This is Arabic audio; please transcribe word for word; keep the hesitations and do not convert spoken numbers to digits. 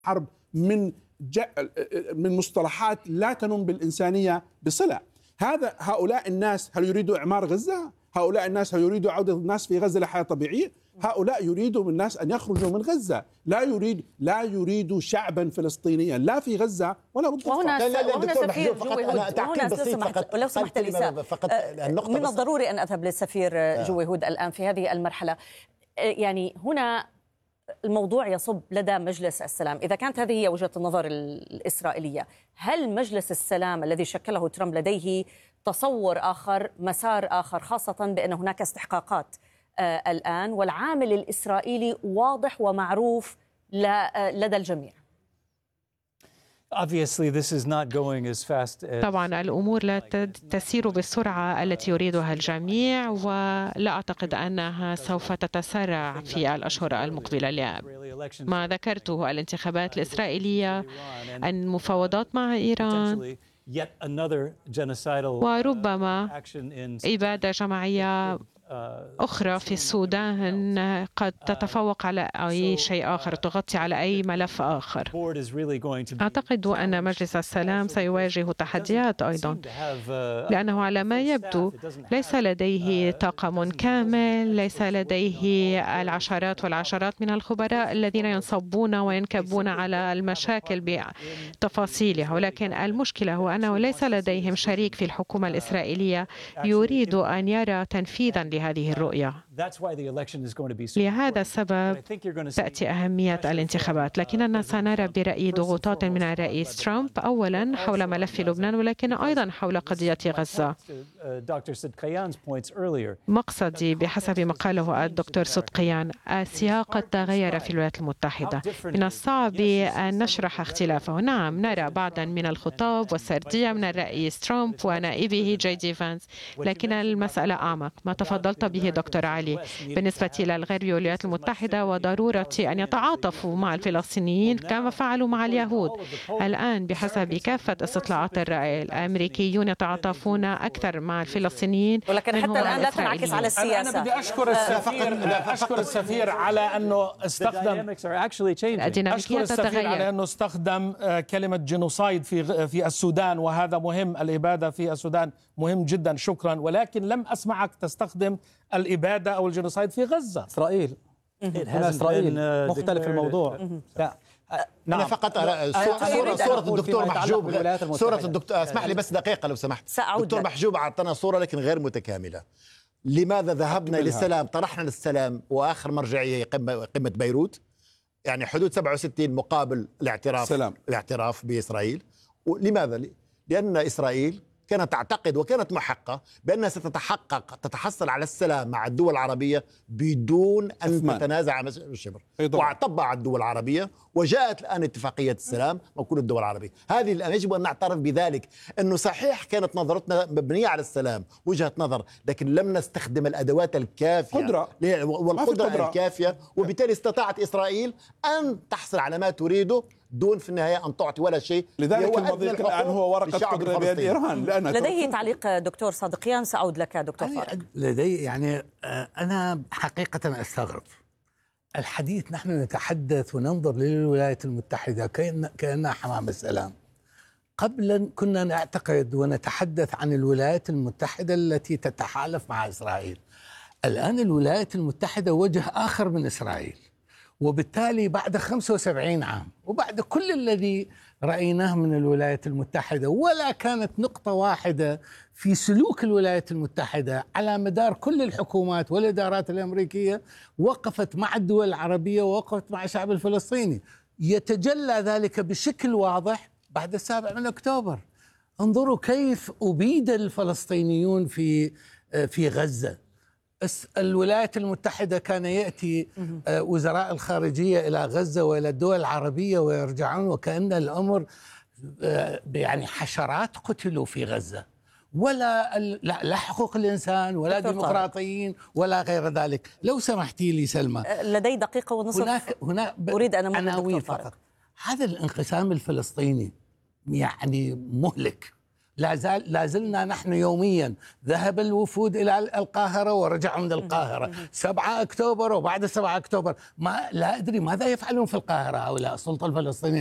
حرب من من مصطلحات لا تنم بالإنسانية بصلة. هذا هؤلاء الناس هل يريدوا إعمار غزة؟ هؤلاء الناس هل يريدوا عودة الناس في غزة لحياة طبيعية؟ هؤلاء يريدوا من الناس أن يخرجوا من غزة، لا يريد لا يريدوا شعبا فلسطينيا لا في غزة ولا بالضفة. وهنا وهنا سفير جوي هود، ولو سمحت لي من الضروري أن أذهب للسفير جوي هود الآن في هذه المرحلة. يعني هنا الموضوع يصب لدى مجلس السلام. إذا كانت هذه هي وجهة النظر الإسرائيلية، هل مجلس السلام الذي شكله ترامب لديه تصور آخر، مسار آخر، خاصة بأن هناك استحقاقات آه الآن والعامل الإسرائيلي واضح ومعروف لدى الجميع؟ طبعا الأمور لا تسير بالسرعة التي يريدها الجميع، ولا أعتقد أنها سوف تتسارع في الأشهر المقبلة. ما ذكرته الانتخابات الإسرائيلية، المفاوضات مع إيران، وربما إبادة جماعية أخرى في السودان قد تتفوق على أي شيء آخر، تغطي على أي ملف آخر. أعتقد أن مجلس السلام سيواجه تحديات أيضا، لأنه على ما يبدو ليس لديه طاقم كامل، ليس لديه العشرات والعشرات من الخبراء الذين ينصبون وينكبون على المشاكل بتفاصيلها، ولكن المشكلة هو أنه ليس لديهم شريك في الحكومة الإسرائيلية يريد أن يرى تنفيذا هذه الرؤية. لهذا السبب تأتي أهمية الانتخابات، لكننا سنرى برأيي ضغوطات من الرئيس ترامب، أولا حول ملف لبنان، ولكن أيضا حول قضية غزة. مقصدي بحسب ما قاله الدكتور صدقيان، السياق قد تغير في الولايات المتحدة، من الصعب أن نشرح اختلافه. نعم، نرى بعضا من الخطاب والسردية من الرئيس ترامب ونائبه جي دي فانس، لكن المسألة أعمق. ما تفضلت به دكتور علي بالنسبة إلى الغرب والولايات المتحدة وضرورة أن يتعاطفوا مع الفلسطينيين كما فعلوا مع اليهود. الآن بحسب كافة استطلاعات الرأي الأمريكيون يتعاطفون أكثر مع الفلسطينيين، ولكن حتى الآن لا تنعكس على السياسة. أنا بدي أشكر السفير أشكر السفير على أنه استخدم أشكر السفير على أنه استخدم كلمة جينوسايد في في السودان، وهذا مهم. الإبادة في السودان مهم جدا، شكرا. ولكن لم أسمعك تستخدم الإبادة أو الجينوسايد في غزة. إسرائيل هنا إسرائيل مختلف الموضوع. نعم. أنا فقط صورة, صورة الدكتور محجوب صورة الدكتور اسمح لي بس دقيقة لو سمحت. الدكتور محجوب أعطانا صورة لكن غير متكاملة. لماذا ذهبنا للسلام؟ طرحنا للسلام وآخر مرجعية قمة قمة بيروت، يعني حدود سبعة وستين مقابل الاعتراف سلام. الاعتراف بإسرائيل. لماذا؟ لأن إسرائيل كانت تعتقد وكانت محقة بأنها ستتحقق تتحصل على السلام مع الدول العربية بدون أن أثمان. تتنازع عن الشبر، وطبع الدول العربية، وجاءت الآن اتفاقية السلام مع كل الدول العربية. هذه الآن يجب أن نعترف بذلك، أنه صحيح كانت نظرتنا مبنية على السلام وجهة نظر، لكن لم نستخدم الأدوات الكافية قدرة. والقدرة الكافية، وبالتالي استطاعت إسرائيل أن تحصل على ما تريده دون في النهاية أن تعطي ولا شيء. لذلك المضيق الآن هو ورقة قدرة بيد إيران. لديه تعليق دكتور صادقيان، سأعود لك دكتور فارق. لدي يعني أنا حقيقة أستغرب الحديث. نحن نتحدث وننظر للولايات المتحدة كأن كأنها حمام السلام. قبلا كنا نعتقد ونتحدث عن الولايات المتحدة التي تتحالف مع إسرائيل. الآن الولايات المتحدة وجه آخر من إسرائيل، وبالتالي بعد خمسة وسبعين عام وبعد كل الذي رأيناه من الولايات المتحدة، ولا كانت نقطة واحدة في سلوك الولايات المتحدة على مدار كل الحكومات والإدارات الأمريكية وقفت مع الدول العربية ووقفت مع الشعب الفلسطيني. يتجلى ذلك بشكل واضح بعد السابع من أكتوبر. انظروا كيف أبيد الفلسطينيون في في غزة. الولايات المتحدة كان يأتي وزراء الخارجية إلى غزة وإلى الدول العربية ويرجعون وكأن الأمر يعني حشرات قتلوا في غزة، ولا لا حقوق الإنسان ولا ديمقراطيين ولا غير ذلك. لو سمحتي لي سلمى، لدي دقيقة ونصف. هناك هناك أريد أن أناوين فقط. هذا الانقسام الفلسطيني يعني مهلك، لا زال لا زلنا نحن يوميا ذهب الوفود إلى القاهرة ورجعوا من القاهرة. سبعة أكتوبر وبعد سبعة أكتوبر ما لا أدري ماذا يفعلون في القاهرة هؤلاء السلطة الفلسطينية